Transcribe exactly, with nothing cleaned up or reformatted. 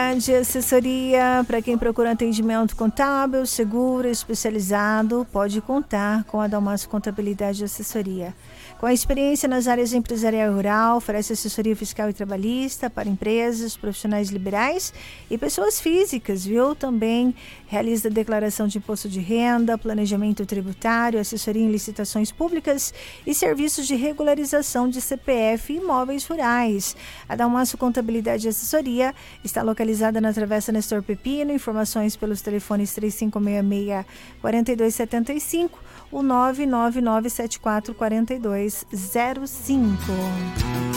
Contabilidade e assessoria. Para quem procura atendimento contábil, seguro, especializado, pode contar com a Dalmaço Contabilidade e Assessoria. Com a experiência nas áreas empresarial e rural, oferece assessoria fiscal e trabalhista para empresas, profissionais liberais e pessoas físicas, viu? Também realiza declaração de imposto de renda, planejamento tributário, assessoria em licitações públicas e serviços de regularização de C P F e imóveis rurais. A Dalmaço Contabilidade e Assessoria está localizada na Travessa Nestor Pepino. Informações pelos telefones três cinco seis seis, quatro dois sete cinco ou nove nove nove sete quatro, quatro dois zero cinco.